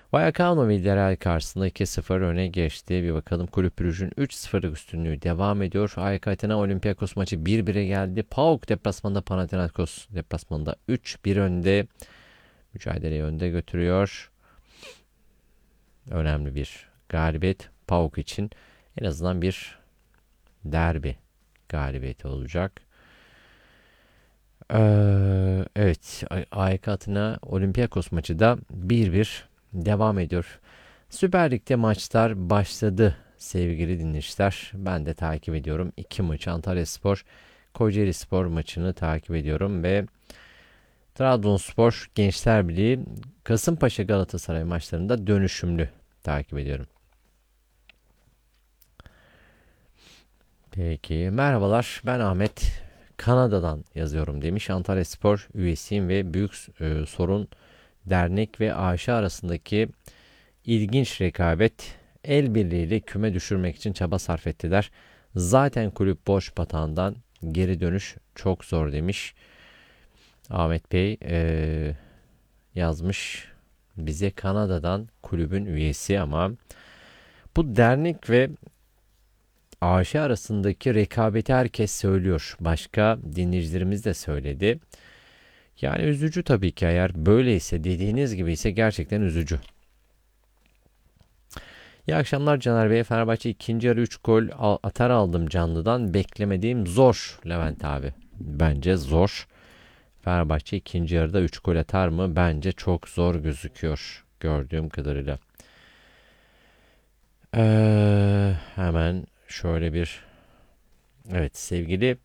Vallecano Villarreal karşısında 2-0 öne geçti. Bir bakalım Kulüp Brugge'ün 3-0'lık üstünlüğü devam ediyor. AEK Athena Olympiakos maçı 1-1'e geldi. PAOK deplasmanda Panathinaikos deplasmanda 3-1 önde. Mücadeleyi önde götürüyor. Önemli bir galibiyet PAOK için. En azından bir derbi galibiyeti olacak. Evet, AEK Athena Olympiakos maçı da 1-1 devam ediyor. Süper Lig'de maçlar başladı sevgili dinleyiciler. Ben de takip ediyorum. İki maçı Antalyaspor, Kocaelispor maçını takip ediyorum ve Trabzonspor Gençler Birliği Kasımpaşa Galatasaray maçlarında dönüşümlü takip ediyorum. Peki merhabalar, ben Ahmet, Kanada'dan yazıyorum demiş. Antalyaspor üyesiyim ve Büyük Sorun Dernek ve AŞ arasındaki ilginç rekabet, el birliğiyle küme düşürmek için çaba sarf ettiler. Zaten kulüp borç batağından geri dönüş çok zor demiş. Ahmet Bey yazmış bize, Kanada'dan, kulübün üyesi ama bu dernek ve AŞ arasındaki rekabeti herkes söylüyor. Başka dinleyicilerimiz de söyledi. Yani üzücü tabii ki, eğer böyleyse, dediğiniz gibi ise gerçekten üzücü. İyi akşamlar Caner Bey. Fenerbahçe ikinci yarı 3 gol atar aldım canlıdan. Beklemediğim zor Levent abi. Bence zor. Fenerbahçe ikinci yarıda 3 gol atar mı? Bence çok zor gözüküyor gördüğüm kadarıyla. Hemen şöyle bir... Evet, sevgili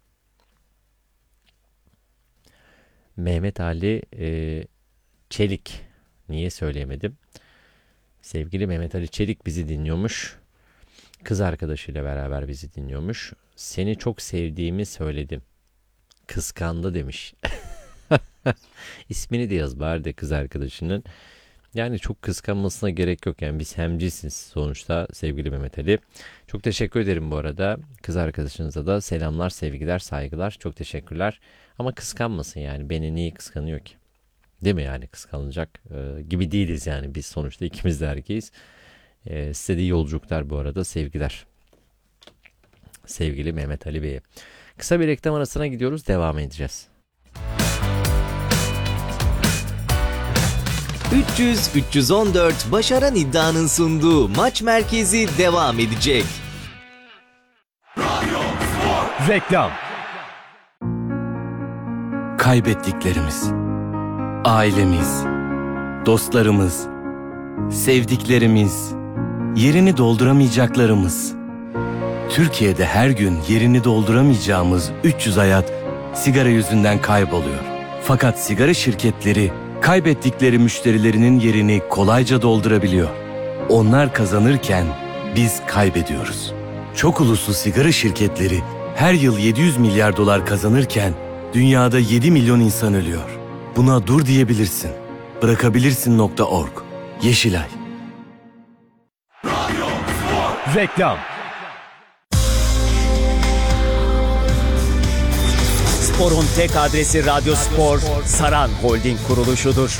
Mehmet Ali Çelik. Niye söyleyemedim? Sevgili Mehmet Ali Çelik bizi dinliyormuş. Kız arkadaşıyla beraber bizi dinliyormuş. Seni çok sevdiğimi söyledim. Kıskandı demiş. İsmini de yaz bari de kız arkadaşının. Yani çok kıskanmasına gerek yok. Yani biz hemcisiniz sonuçta sevgili Mehmet Ali. Çok teşekkür ederim bu arada. Kız arkadaşınıza da selamlar, sevgiler, saygılar. Çok teşekkürler. Ama kıskanmasın yani. Beni niye kıskanıyor ki? Değil mi yani, kıskanılacak gibi değiliz yani. Biz sonuçta ikimiz de erkeğiz. Size de iyi yolculuklar bu arada. Sevgiler. Sevgili Mehmet Ali Bey'e. Kısa bir reklam arasına gidiyoruz. Devam edeceğiz. 300-314 Başaran İddia'nın sunduğu Maç Merkezi devam edecek. Reklam. Kaybettiklerimiz, ailemiz, dostlarımız, sevdiklerimiz, yerini dolduramayacaklarımız. Türkiye'de her gün yerini dolduramayacağımız 300 hayat sigara yüzünden kayboluyor. Fakat sigara şirketleri kaybettikleri müşterilerinin yerini kolayca doldurabiliyor. Onlar kazanırken biz kaybediyoruz. Çok uluslu sigara şirketleri her yıl 700 milyar dolar kazanırken dünyada 7 milyon insan ölüyor. Buna dur diyebilirsin. Bırakabilirsin.org. Yeşilay. Reklam. Spor'un tek adresi Radyo Spor, Saran Holding kuruluşudur.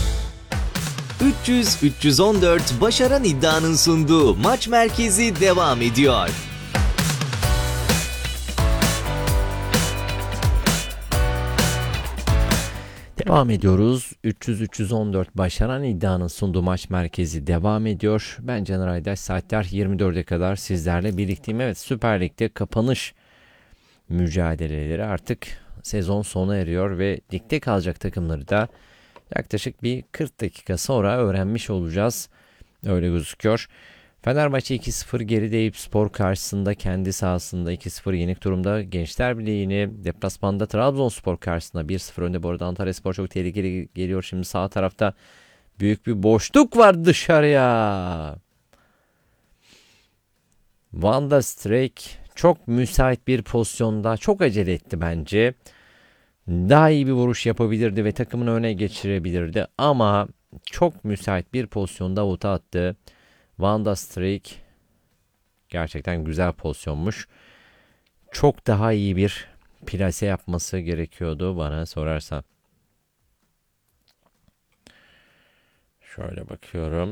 300-314 Başaran İddia'nın sunduğu Maç Merkezi devam ediyor. Devam ediyoruz. 300-314 Başaran İddia'nın sunduğu Maç Merkezi devam ediyor. Ben Caner Aydaş. Saatler 24'e kadar sizlerle birlikteyim. Evet, Süper Lig'de kapanış mücadeleleri artık sezon sona eriyor ve ligde kalacak takımları da yaklaşık bir 40 dakika sonra öğrenmiş olacağız. Öyle gözüküyor. Fenerbahçe 2-0 geride, Eyüpspor karşısında kendi sahasında 2-0 yenik durumda. Gençler Birliği'ni deplasmanda Trabzonspor karşısında 1-0 önde. Bu arada Antalyaspor çok tehlikeli geliyor. Şimdi sağ tarafta büyük bir boşluk var dışarıya. Van der Streek çok müsait bir pozisyonda çok acele etti bence. Daha iyi bir vuruş yapabilirdi ve takımını öne geçirebilirdi. Ama çok müsait bir pozisyonda avuta attı. Van der Streek gerçekten güzel pozisyonmuş. Çok daha iyi bir plase yapması gerekiyordu bana sorarsan. Şöyle bakıyorum.